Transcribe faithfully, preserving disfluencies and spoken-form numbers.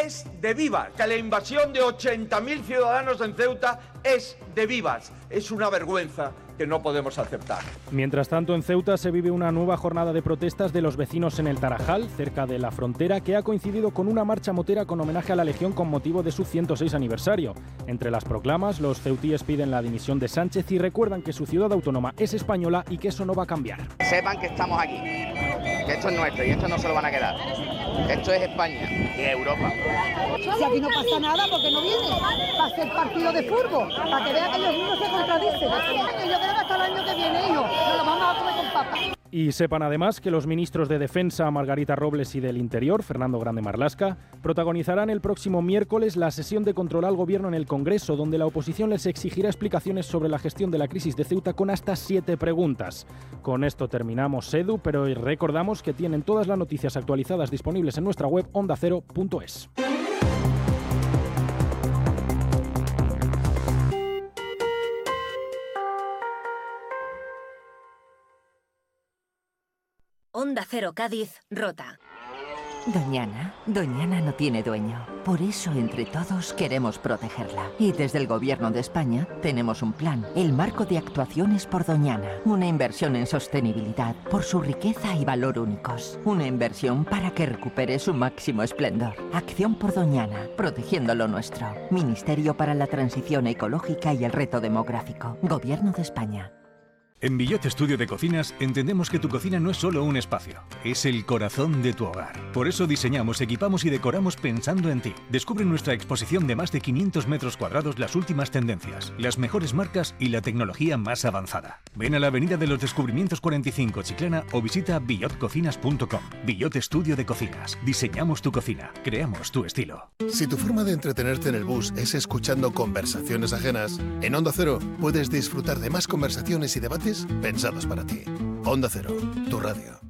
es de Vivas, que la invasión de ochenta mil ciudadanos en Ceuta es de Vivas. Es una vergüenza que no podemos aceptar. Mientras tanto, en Ceuta se vive una nueva jornada de protestas de los vecinos en el Tarajal, cerca de la frontera, que ha coincidido con una marcha motera con homenaje a la Legión con motivo de su ciento seis aniversario. Entre las proclamas, los ceutíes piden la dimisión de Sánchez y recuerdan que su ciudad autónoma es española y que eso no va a cambiar. Sepan que estamos aquí, que esto es nuestro y esto no se lo van a quedar. Esto es España y Europa. Si aquí no pasa nada, porque no viene para hacer partido de fútbol, para que vea que ellos mismos se contradicen. Yo creo que hasta el año que viene, hijo, nos lo vamos a comer con papas. Y sepan además que los ministros de Defensa, Margarita Robles, y del Interior, Fernando Grande Marlaska, protagonizarán el próximo miércoles la sesión de control al Gobierno en el Congreso, donde la oposición les exigirá explicaciones sobre la gestión de la crisis de Ceuta con hasta siete preguntas. Con esto terminamos, Edu, pero recordamos que tienen todas las noticias actualizadas disponibles en nuestra web onda cero punto es. Onda Cero Cádiz, Rota. Doñana, Doñana no tiene dueño. Por eso, entre todos, queremos protegerla. Y desde el Gobierno de España tenemos un plan, el Marco de Actuaciones por Doñana. Una inversión en sostenibilidad por su riqueza y valor únicos. Una inversión para que recupere su máximo esplendor. Acción por Doñana, protegiendo lo nuestro. Ministerio para la Transición Ecológica y el Reto Demográfico. Gobierno de España. En Billot Estudio de Cocinas entendemos que tu cocina no es solo un espacio, es el corazón de tu hogar. Por eso diseñamos, equipamos y decoramos pensando en ti. Descubre nuestra exposición de más de quinientos metros cuadrados, las últimas tendencias, las mejores marcas y la tecnología más avanzada. Ven a la Avenida de los Descubrimientos cuarenta y cinco, Chiclana, o visita billot cocinas punto com. Billot Estudio de Cocinas. Diseñamos tu cocina, creamos tu estilo. Si tu forma de entretenerte en el bus es escuchando conversaciones ajenas, en Onda Cero puedes disfrutar de más conversaciones y debates pensados para ti. Onda Cero, tu radio.